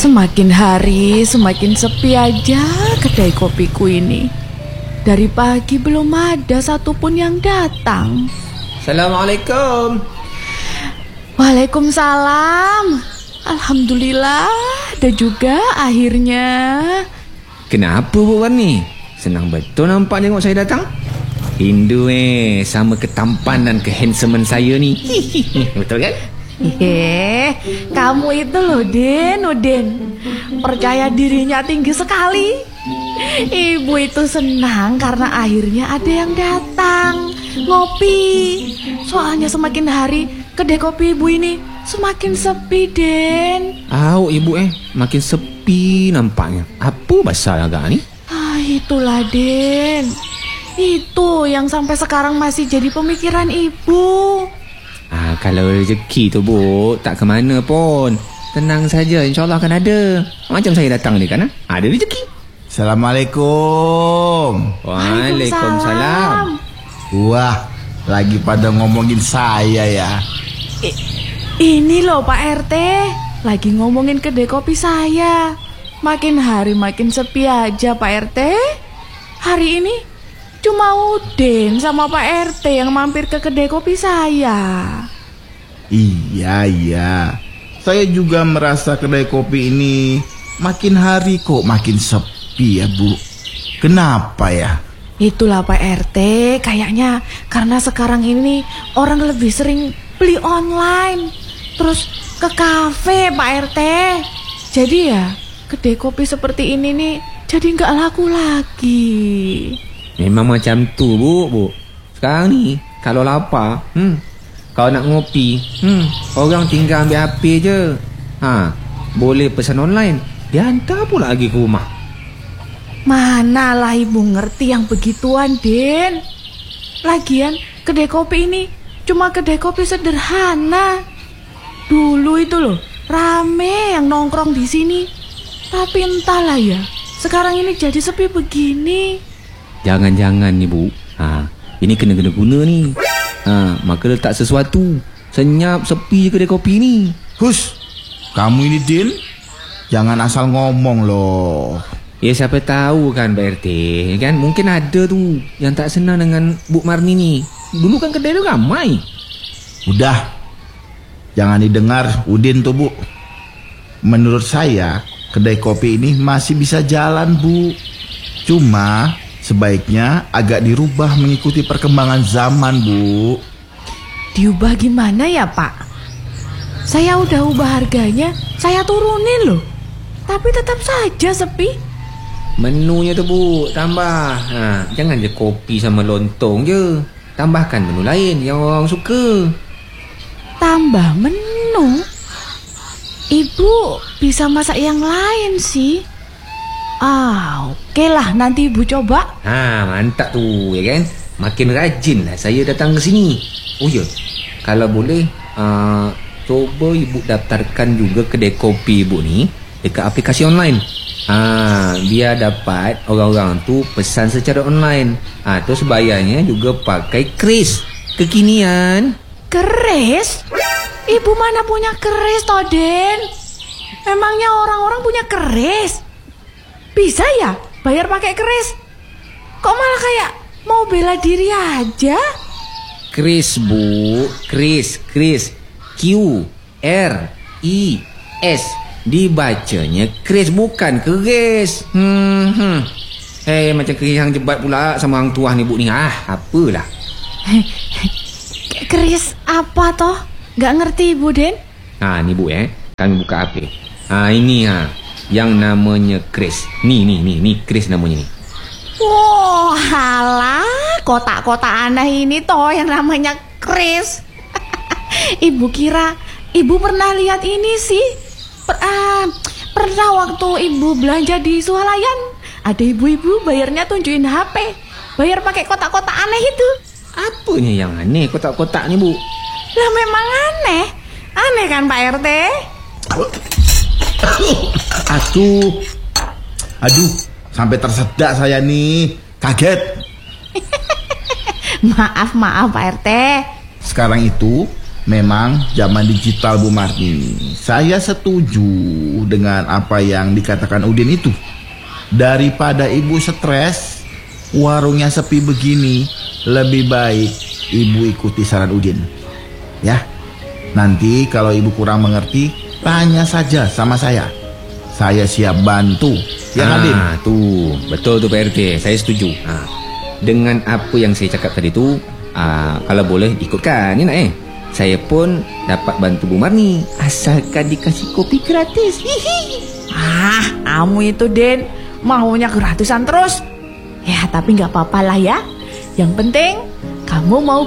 Semakin hari semakin sepi aja kedai kopiku ini. Dari pagi belum ada satupun yang datang. Assalamualaikum. Waalaikumsalam. Alhamdulillah ada juga akhirnya. Kenapa Bu Warni? Senang betul nampak tengok saya datang. Rindu sama ketampanan kehandsoman saya ni. Betul kan? Kamu itu loh Udin, percaya dirinya tinggi sekali. Ibu itu senang karena akhirnya ada yang datang ngopi. Soalnya semakin hari kedai kopi ibu ini semakin sepi, Den. Ibu makin sepi nampaknya. Apa pasal agak ni? Itulah Den. Itu yang sampai sekarang masih jadi pemikiran ibu. Kalau rezeki tu Bu, tak ke mana pun. Tenang saja, insyaAllah akan ada. Macam saya datang ni kan, ada rezeki. Assalamualaikum. Waalaikumsalam. Wah, lagi pada ngomongin saya ya. Ini loh Pak RT, lagi ngomongin kedai kopi saya. Makin hari makin sepi aja Pak RT. Hari ini cuma Udin sama Pak RT yang mampir ke kedai kopi saya. Iya. Saya juga merasa kedai kopi ini makin hari kok makin sepi ya Bu. Kenapa ya? Itulah Pak RT, kayaknya karena sekarang ini orang lebih sering beli online, terus ke kafe Pak RT. Jadi ya kedai kopi seperti ini nih jadi nggak laku lagi. Memang macam tu Bu. Sekarang ni kalau lapar, kalau nak ngopi, orang tinggal ambil HP je. Boleh pesan online, dia hantar pula lagi ke rumah. Manalah ibu ngerti yang begituan, Den. Lagian kedai kopi ini cuma kedai kopi sederhana. Dulu itu loh rame yang nongkrong di sini. Tapi entahlah ya, sekarang ini jadi sepi begini. Jangan-jangan ni Bu, ini kena guna ni. Maka letak sesuatu. Senyap sepi kedai kopi ni. Hus, kamu ini Din, jangan asal ngomong loh. Ya siapa tahu kan Pak RT kan, mungkin ada tu yang tak senang dengan Bu Marni ni. Dulu kan kedai tu ramai. Udah, jangan didengar Udin tuh Bu. Menurut saya kedai kopi ini masih bisa jalan Bu. Cuma sebaiknya agak dirubah mengikuti perkembangan zaman Bu. Diubah gimana ya Pak? Saya udah ubah harganya, saya turunin loh. Tapi tetap saja sepi. Menunya tu Bu, tambah. Jangan je kopi sama lontong je. Tambahkan menu lain yang orang suka. Tambah menu? Ibu bisa masak yang lain sih. Oke lah, nanti ibu coba. Mantap tu ya kan. Makin rajin lah saya datang ke sini. Oh ya, kalau boleh coba ibu daftarkan juga kedai kopi ibu ni dekat aplikasi online. Biar dapat orang-orang tu pesan secara online. Terus bayarnya juga pakai kris kekinian. Keris? Ibu mana punya keris toh, Den? Memangnya orang-orang punya keris? Bisa ya bayar pakai keris? Kok malah kayak mau bela diri aja? Kris Bu, kris Q-R-I-S. Dibacanya kris bukan keris. Macam keris yang jebat pula sama orang tua ni Bu ni. Apalah. Keris apa toh? Gak ngerti Ibu Den. Ni Bu kami buka HP. Ini yang namanya kris. Ni kris namanya ni. Wah, halah, kotak-kotak aneh ini toh yang namanya kris. Ibu kira ibu pernah lihat ini sih. Pernah waktu ibu belanja di Swalayan, ada ibu-ibu bayarnya tunjukin HP, bayar pakai kotak-kotak aneh itu. Apanya yang aneh kotak-kotak ni Bu? Lah memang aneh kan Pak RT? Aduh, sampai tersedak saya nih, kaget. Maaf Pak RT. Sekarang itu Memang zaman digital Bu Marni. Saya setuju dengan apa yang dikatakan Udin itu. Daripada ibu stres, warungnya sepi begini, lebih baik ibu ikuti saran Udin. Ya, nanti kalau ibu kurang mengerti, tanya saja sama saya. Saya siap bantu. Ya kan, Din? Tuh, betul tuh Pak RT, saya setuju. Dengan apa yang saya cakap tadi tuh, kalau boleh ikutkan, ya nak saya pun dapat bantu Bu Marni asalkan dikasih kopi gratis. Kamu itu Den maunya gratisan terus. Ya tapi gak apa-apa lah ya. Yang penting kamu mau